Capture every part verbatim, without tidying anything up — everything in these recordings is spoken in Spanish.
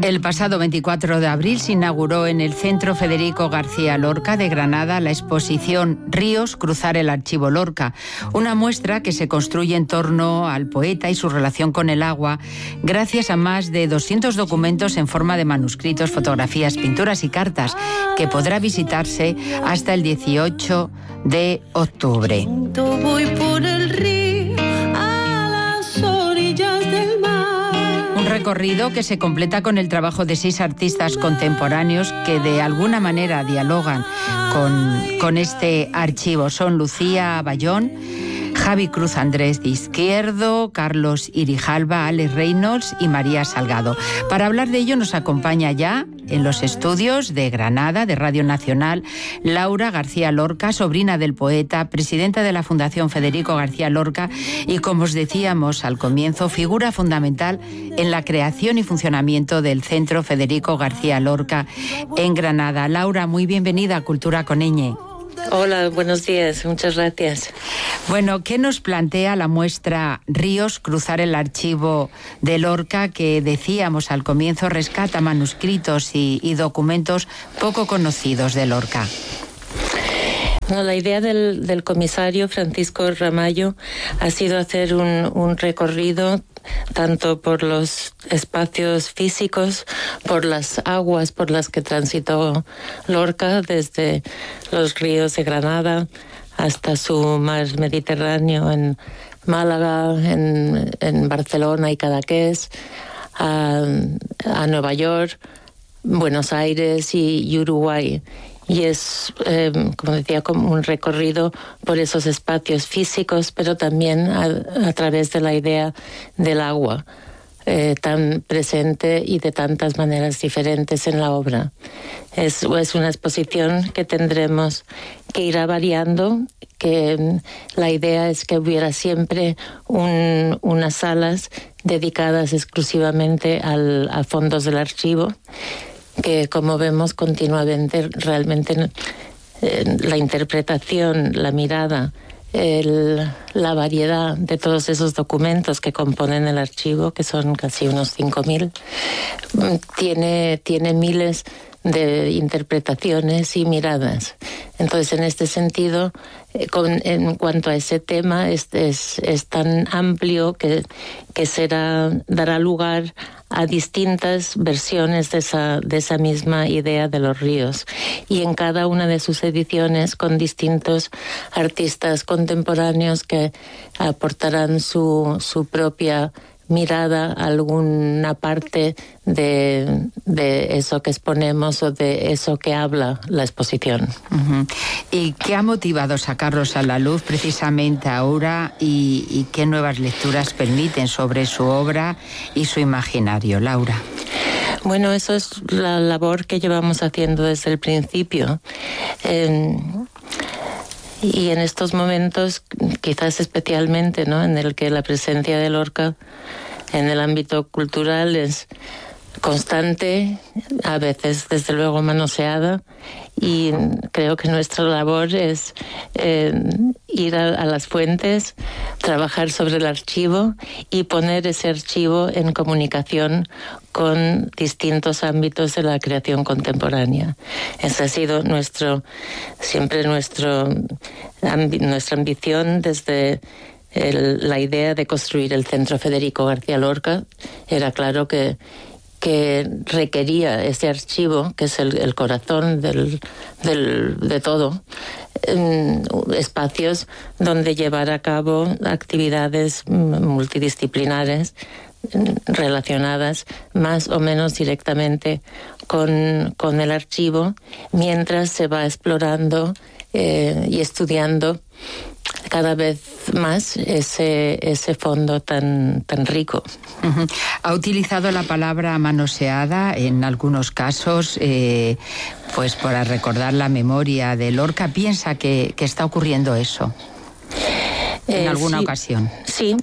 El pasado veinticuatro de abril se inauguró en el Centro Federico García Lorca de Granada la exposición Ríos, cruzar el archivo Lorca, una muestra que se construye en torno al poeta y su relación con el agua, gracias a más de doscientos documentos en forma de manuscritos, fotografías, pinturas y cartas, que podrá visitarse hasta el dieciocho de octubre. Voy por el río a las orillas del mar. Un recorrido que se completa con el trabajo de seis artistas contemporáneos que de alguna manera dialogan con, con este archivo. Son Lucía Bayón, Javi Cruz Andrés de Izquierdo, Carlos Irijalba, Alex Reynolds y María Salgado. Para hablar de ello nos acompaña ya en los estudios de Granada, de Radio Nacional, Laura García Lorca, sobrina del poeta, presidenta de la Fundación Federico García Lorca y, como os decíamos al comienzo, figura fundamental en la creación y funcionamiento del Centro Federico García Lorca en Granada. Laura, muy bienvenida a Cultura con Ñ. Hola, buenos días, muchas gracias. Bueno, ¿qué nos plantea la muestra Ríos, cruzar el archivo de Lorca, que decíamos al comienzo rescata manuscritos y, y documentos poco conocidos de Lorca? No, la idea del, del comisario Francisco Ramallo ha sido hacer un, un recorrido tanto por los espacios físicos, por las aguas por las que transitó Lorca, desde los ríos de Granada hasta su mar Mediterráneo en Málaga, en, en Barcelona y Cadaqués, a, a Nueva York, Buenos Aires y, y Uruguay. Y es, eh, como decía, como un recorrido por esos espacios físicos, pero también a, a través de la idea del agua, eh, tan presente y de tantas maneras diferentes en la obra. Es, es una exposición que tendremos que irá variando, que la idea es que hubiera siempre un, unas salas dedicadas exclusivamente al, a fondos del archivo, que, como vemos, continuamente realmente eh, la interpretación, la mirada, el, la variedad de todos esos documentos que componen el archivo, que son casi unos cinco mil, tiene, tiene miles de interpretaciones y miradas. Entonces, en este sentido, eh, con, en cuanto a ese tema, es, es, es tan amplio que, que será, dará lugar a distintas versiones de esa, de esa misma idea de los ríos. Y en cada una de sus ediciones, con distintos artistas contemporáneos que aportarán su, su propia mirada a alguna parte de, de eso que exponemos o de eso que habla la exposición. Uh-huh. ¿Y qué ha motivado sacarlos a la luz precisamente ahora y, y qué nuevas lecturas permiten sobre su obra y su imaginario, Laura? Bueno, eso es la labor que llevamos haciendo desde el principio. Eh, Y en estos momentos, quizás especialmente, ¿no?, en el que la presencia de Lorca en el ámbito cultural es constante, a veces desde luego manoseada, y creo que nuestra labor es eh, ir a, a las fuentes, trabajar sobre el archivo y poner ese archivo en comunicación con distintos ámbitos de la creación contemporánea. Esa ha sido nuestro, siempre nuestro, ambi, nuestra ambición desde el, la idea de construir el Centro Federico García Lorca. Era claro que que requería ese archivo, que es el, el corazón del, del, de todo, en espacios donde llevar a cabo actividades multidisciplinares relacionadas más o menos directamente con, con el archivo, mientras se va explorando eh, y estudiando cada vez más ese, ese fondo tan, tan rico. Uh-huh. Ha utilizado la palabra manoseada en algunos casos, eh, pues para recordar la memoria de Lorca. ¿Piensa que, que está ocurriendo eso en eh, alguna sí, ocasión? Sí.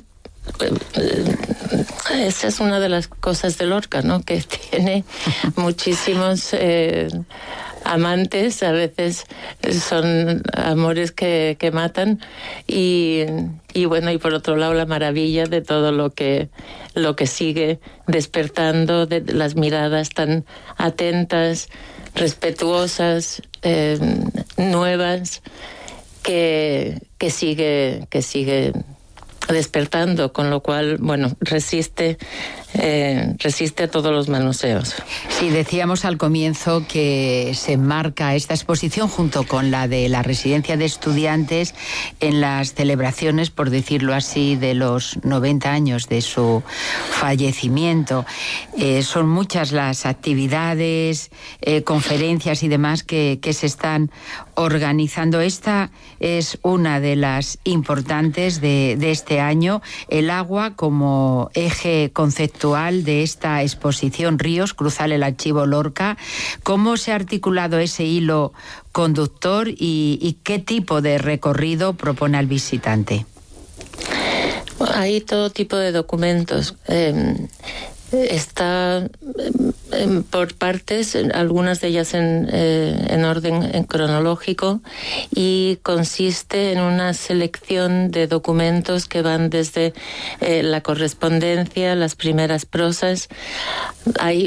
Esa es una de las cosas de Lorca, ¿no?, que tiene muchísimos eh, amantes, a veces son amores que, que matan, y, y bueno, y por otro lado la maravilla de todo lo que lo que sigue despertando de las miradas tan atentas, respetuosas, eh, nuevas, que, que sigue, que sigue despertando, con lo cual, bueno, resiste, eh, resiste a todos los manoseos. Sí, decíamos al comienzo que se enmarca esta exposición junto con la de la residencia de estudiantes en las celebraciones, por decirlo así, de los noventa años de su fallecimiento. Eh, son muchas las actividades, eh, conferencias y demás que, que se están organizando. Esta es una de las importantes de, de este año, el agua como eje conceptual de esta exposición Ríos, cruzar el archivo Lorca. ¿Cómo se ha articulado ese hilo conductor y, y qué tipo de recorrido propone al visitante? Hay todo tipo de documentos. Eh, está eh, por partes, algunas de ellas en, eh, en orden en cronológico, y consiste en una selección de documentos que van desde eh, la correspondencia, las primeras prosas. Hay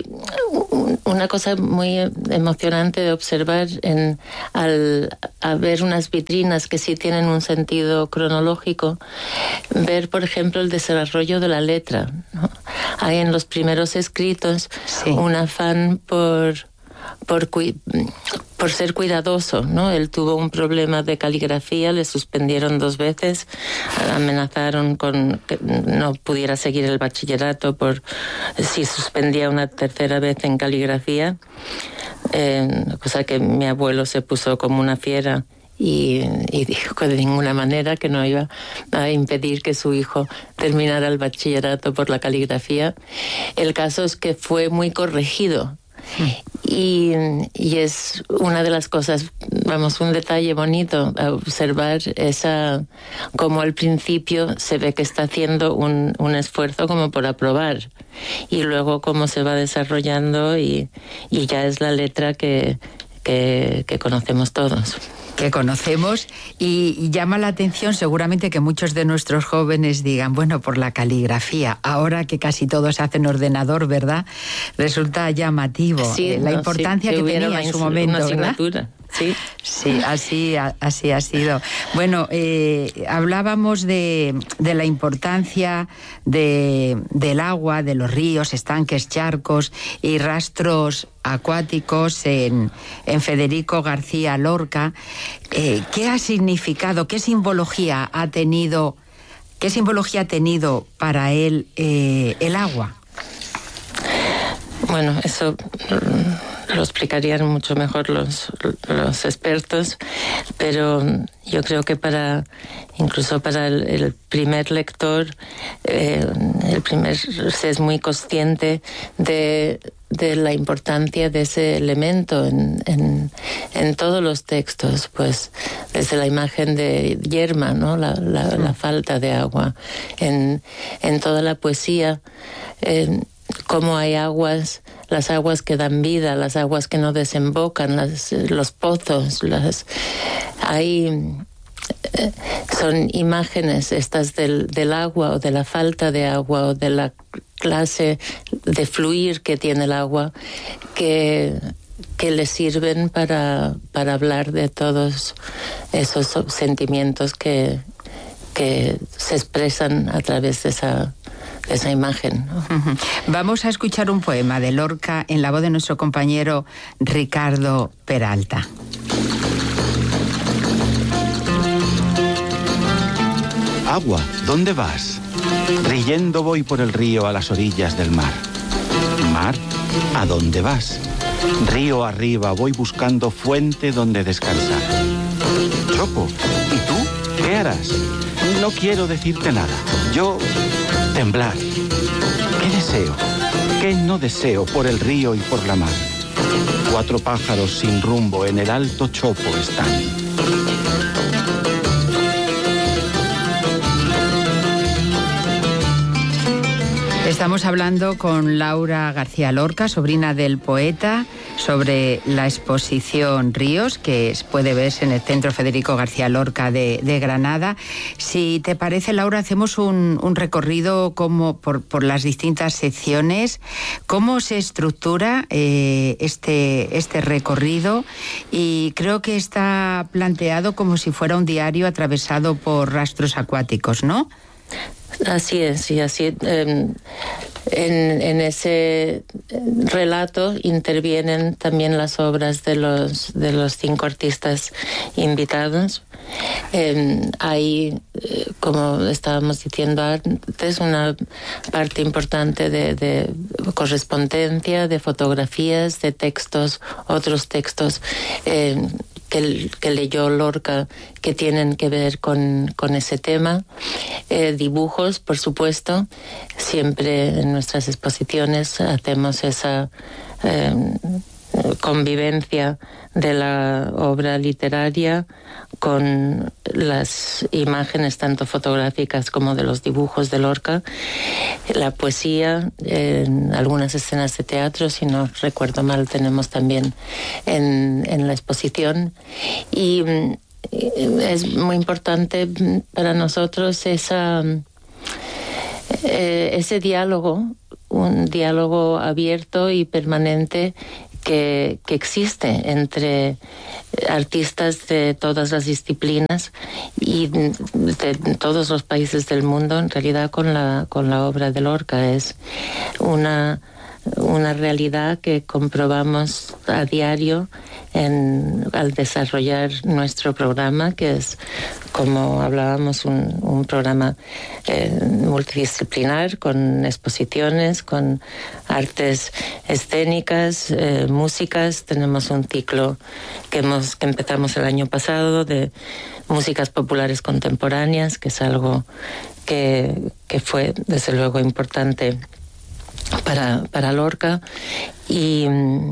una cosa muy emocionante de observar en, al a ver unas vitrinas que sí tienen un sentido cronológico, ver, por ejemplo, el desarrollo de la letra, ¿no? Hay en los primeros escritos sí. un afán por, por, por ser cuidadoso, ¿no? Él tuvo un problema de caligrafía, le suspendieron dos veces, amenazaron con que no pudiera seguir el bachillerato por si suspendía una tercera vez en caligrafía, eh, cosa que mi abuelo se puso como una fiera. Y, y dijo que de ninguna manera que no iba a impedir que su hijo terminara el bachillerato por la caligrafía. El caso es que fue muy corregido. Sí. Y, y es una de las cosas, vamos, un detalle bonito a observar esa, como al principio se ve que está haciendo un, un esfuerzo como por aprobar, y luego cómo se va desarrollando y, y ya es la letra que, que, que conocemos todos. Que conocemos, y llama la atención seguramente que muchos de nuestros jóvenes digan, bueno, por la caligrafía, ahora que casi todo se hace en ordenador, ¿verdad? Resulta llamativo sí, eh, la no, importancia sí, que, que tenía una, en su momento, una ¿verdad? asignatura. Sí, sí, así, así ha sido. Bueno, eh, hablábamos de, de la importancia de, del agua, de los ríos, estanques, charcos y rastros acuáticos en, en Federico García Lorca. Eh, ¿Qué ha significado, qué simbología ha tenido, qué simbología ha tenido para él eh, el agua? Bueno, eso lo explicarían mucho mejor los, los expertos, pero yo creo que para incluso para el, el primer lector, eh, el primer se es muy consciente de, de la importancia de ese elemento en, en, en todos los textos, pues desde la imagen de yerma, ¿no? la, la, la falta de agua, en, en toda la poesía. En, cómo hay aguas, las aguas que dan vida, las aguas que no desembocan, las, los pozos, las hay eh, son imágenes estas del, del agua o de la falta de agua o de la clase de fluir que tiene el agua que que le sirven para, para hablar de todos esos sentimientos que, que se expresan a través de esa esa imagen, ¿no? Uh-huh. Vamos a escuchar un poema de Lorca en la voz de nuestro compañero Ricardo Peralta. Agua, ¿dónde vas? Riendo voy por el río a las orillas del mar. Mar, ¿a dónde vas? Río arriba voy buscando fuente donde descansar. Chopo, ¿y tú qué harás? No quiero decirte nada. Yo... temblar. ¿Qué deseo? ¿Qué no deseo por el río y por la mar? Cuatro pájaros sin rumbo en el alto chopo están. Estamos hablando con Laura García Lorca, sobrina del poeta, sobre la exposición Ríos, que puede verse en el Centro Federico García Lorca de, de Granada. Si te parece, Laura, hacemos un, un recorrido como por, por las distintas secciones. ¿Cómo se estructura eh, este, este recorrido? Y creo que está planteado como si fuera un diario atravesado por rastros acuáticos, ¿no? Así es, sí, así eh, en, en ese relato intervienen también las obras de los de los cinco artistas invitados. Eh, hay, eh, como estábamos diciendo antes, una parte importante de, de correspondencia, de fotografías, de textos, otros textos eh, que, que leyó Lorca, que tienen que ver con, con ese tema, eh, dibujos, por supuesto. Siempre en nuestras exposiciones hacemos esa eh, convivencia de la obra literaria con las imágenes tanto fotográficas como de los dibujos de Lorca, la poesía, en algunas escenas de teatro, si no recuerdo mal, tenemos también en, en la exposición. Y es muy importante para nosotros esa, eh, ese diálogo, un diálogo abierto y permanente que, que existe entre artistas de todas las disciplinas y de, de todos los países del mundo, en realidad con la, con la obra de Lorca. Es una, una realidad que comprobamos a diario en, al desarrollar nuestro programa, que es, como hablábamos, un, un programa eh, multidisciplinar, con exposiciones, con artes escénicas, eh, músicas. Tenemos un ciclo que, hemos, que empezamos el año pasado de músicas populares contemporáneas, que es algo que, que fue, desde luego, importante para, para Lorca. Y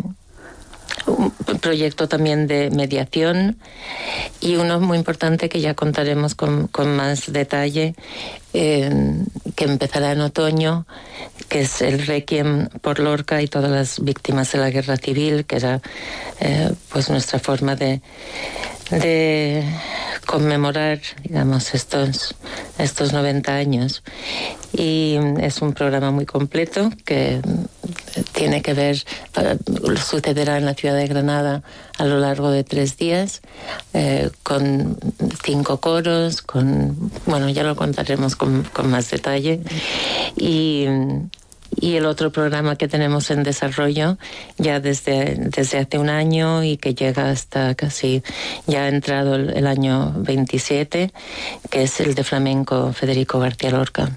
un proyecto también de mediación, y uno muy importante que ya contaremos con, con más detalle, eh, que empezará en otoño, que es el Requiem por Lorca y todas las víctimas de la guerra civil, que era eh, pues nuestra forma de, de conmemorar, digamos, estos, estos noventa años. Y es un programa muy completo que tiene que ver, sucederá en la ciudad de Granada a lo largo de tres días, eh, con cinco coros, con, bueno, ya lo contaremos con, con más detalle. Y, y el otro programa que tenemos en desarrollo ya desde, desde hace un año y que llega hasta casi, ya ha entrado el, el año veintisiete, que es el de flamenco Federico García Lorca.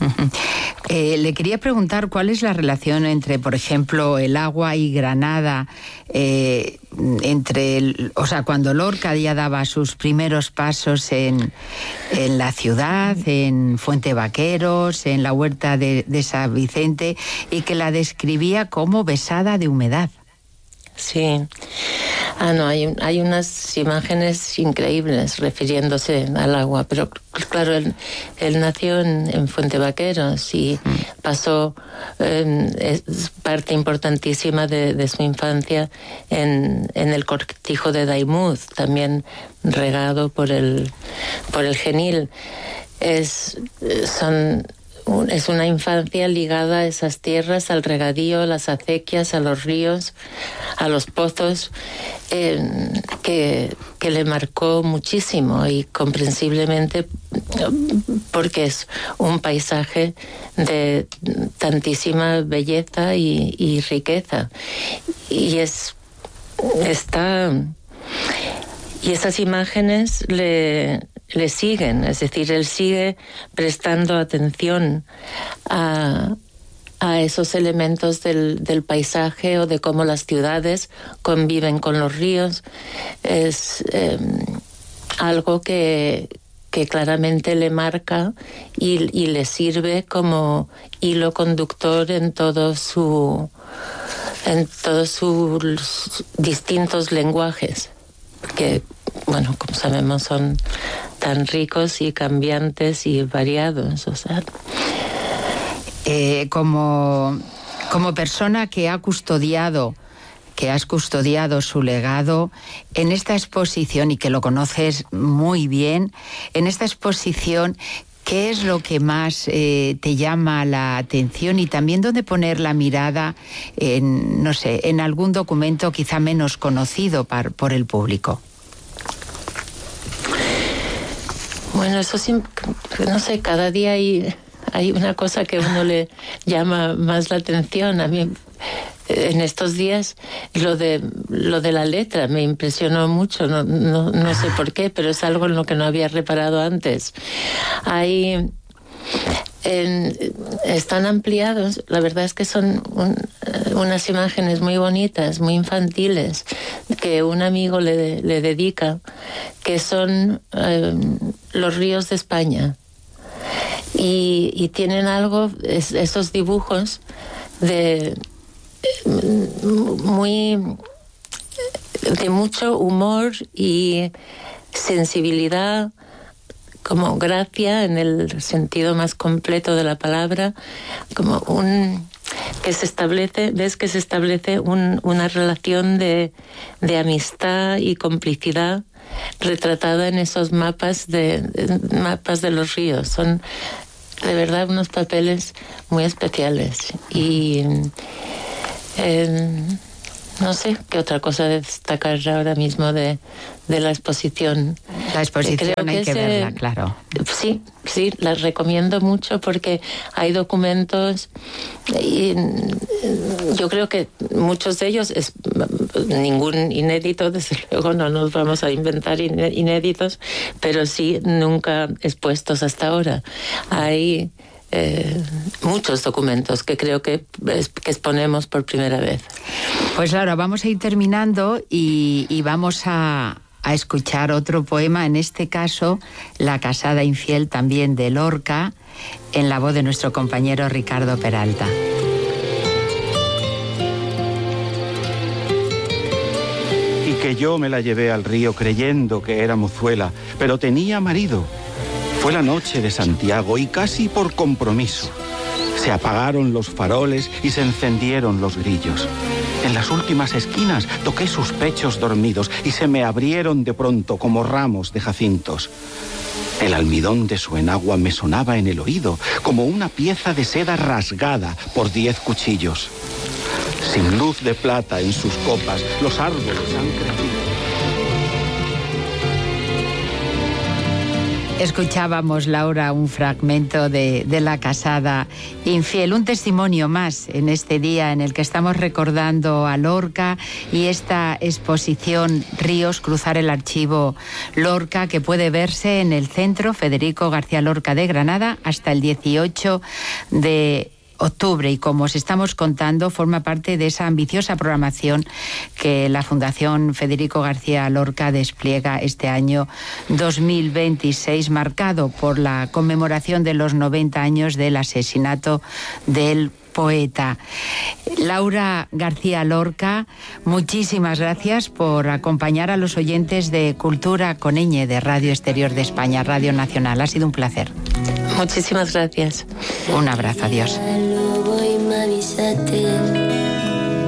Eh, le quería preguntar cuál es la relación entre, por ejemplo, el agua y Granada, eh, entre, el, o sea, cuando Lorca ya daba sus primeros pasos en, en la ciudad, en Fuente Vaqueros, en la huerta de, de San Vicente, y que la describía como besada de humedad. Sí. Ah, no, hay, hay unas imágenes increíbles refiriéndose al agua, pero claro, él, él nació en, en Fuente Vaqueros y pasó eh, es parte importantísima de, de su infancia en, en el cortijo de Daimús, también regado por el, por el Genil. Es, son... Es una infancia ligada a esas tierras, al regadío, a las acequias, a los ríos, a los pozos, eh, que, que le marcó muchísimo y comprensiblemente porque es un paisaje de tantísima belleza y, y riqueza. Y es está y esas imágenes le le siguen, es decir, él sigue prestando atención a, a esos elementos del, del paisaje o de cómo las ciudades conviven con los ríos. Es eh, algo que, que claramente le marca y, y le sirve como hilo conductor en todo su, en todos sus distintos lenguajes, que, bueno, como sabemos, son tan ricos y cambiantes y variados. O sea. eh, como, como persona que ha custodiado, que has custodiado su legado en esta exposición y que lo conoces muy bien, en esta exposición, ¿qué es lo que más eh, te llama la atención y también dónde poner la mirada en, no sé, en algún documento quizá menos conocido par, por el público? Bueno, eso siempre, no sé, cada día hay, hay una cosa que a uno le llama más la atención. A mí, en estos días, lo de lo de la letra me impresionó mucho. No, no, no sé por qué, pero es algo en lo que no había reparado antes. Hay... En, están ampliados, la verdad es que son un, unas imágenes muy bonitas, muy infantiles, que un amigo le, le dedica, que son eh, los ríos de España. Y, y tienen algo, es, esos dibujos, de muy de mucho humor y sensibilidad, como gracia en el sentido más completo de la palabra, como un que se establece, ves que se establece un, una relación de, de amistad y complicidad retratada en esos mapas de, de mapas de los ríos. Son de verdad unos papeles muy especiales y eh, no sé qué otra cosa destacar ahora mismo de, de la exposición. La exposición Creo hay que que ese, verla, claro. Sí, sí, la recomiendo mucho porque hay documentos y yo creo que muchos de ellos, es, ningún inédito, desde luego no nos vamos a inventar inéditos, pero sí nunca expuestos hasta ahora. Hay Eh, muchos documentos que creo que, que exponemos por primera vez. Pues Laura, vamos a ir terminando y, y vamos a, a escuchar otro poema, en este caso La casada infiel, también de Lorca, en la voz de nuestro compañero Ricardo Peralta. Y que yo me la llevé al río creyendo que era mozuela, pero tenía marido. Fue la noche de Santiago y casi por compromiso. Se apagaron los faroles y se encendieron los grillos. En las últimas esquinas toqué sus pechos dormidos y se me abrieron de pronto como ramos de jacintos. El almidón de su enagua me sonaba en el oído como una pieza de seda rasgada por diez cuchillos. Sin luz de plata en sus copas, los árboles han crecido. Escuchábamos, Laura, un fragmento de, de La casada infiel, un testimonio más en este día en el que estamos recordando a Lorca y esta exposición Ríos, cruzar el archivo Lorca, que puede verse en el Centro Federico García Lorca de Granada hasta el dieciocho de octubre, y como os estamos contando, forma parte de esa ambiciosa programación que la Fundación Federico García Lorca despliega este año dos mil veintiséis, marcado por la conmemoración de los noventa años del asesinato del poeta. Laura García Lorca, muchísimas gracias por acompañar a los oyentes de Cultura con ñ de Radio Exterior de España, Radio Nacional. Ha sido un placer. Muchísimas gracias. Un abrazo, adiós.